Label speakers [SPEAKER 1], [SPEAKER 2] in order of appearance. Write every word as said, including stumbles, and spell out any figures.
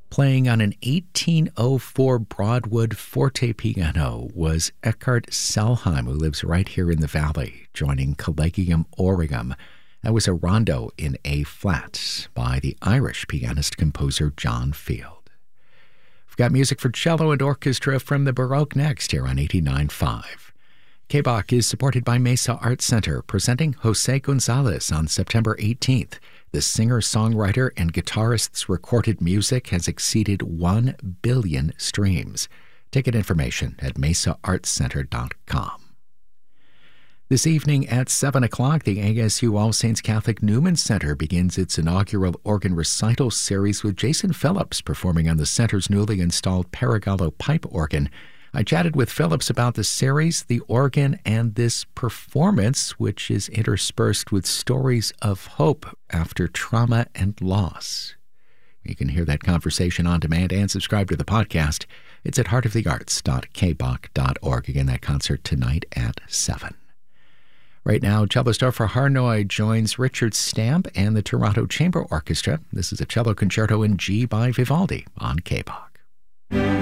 [SPEAKER 1] Playing on an eighteen oh four Broadwood forte piano was Eckhart Selheim, who lives right here in the valley, joining Collegium Aurium. That was a rondo in A-flat by the Irish pianist-composer John Field. We've got music for cello and orchestra from the Baroque next here on eighty-nine point five. K B O C is supported by Mesa Arts Center, presenting Jose Gonzalez on September eighteenth. The singer-songwriter and guitarist's recorded music has exceeded one billion streams. Ticket information at mesa arts center dot com. This evening at seven o'clock, the A S U All Saints Catholic Newman Center begins its inaugural organ recital series with Jason Phillips performing on the center's newly installed Paragallo pipe organ. I chatted with Phillips about the series, the organ, and this performance, which is interspersed with stories of hope after trauma and loss. You can hear that conversation on demand and subscribe to the podcast. It's at heart of the arts dot k b o c dot org. Again, that concert tonight at seven. Right now, cellist Ofer Harnoy joins Richard Stamp and the Toronto Chamber Orchestra. This is a cello concerto in G by Vivaldi on K B O C.